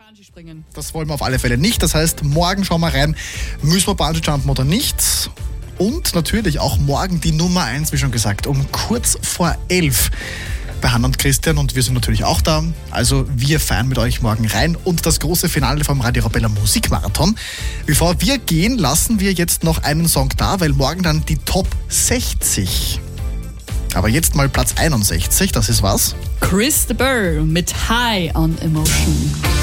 Bungee springen. Das wollen wir auf alle Fälle nicht. Das heißt, morgen schauen wir rein, müssen wir Bungee jumpen oder nicht. Und natürlich auch morgen die Nummer 1, wie schon gesagt, um kurz vor 11 bei Hannah und Christian. Und wir sind natürlich auch da. Also wir feiern mit euch morgen rein. Und das große Finale vom Radio Arabella Musikmarathon. Bevor wir gehen, lassen wir jetzt noch einen Song da, weil morgen dann die Top 60. Aber jetzt mal Platz 61, das ist was? Chris de Burgh mit High on Emotion.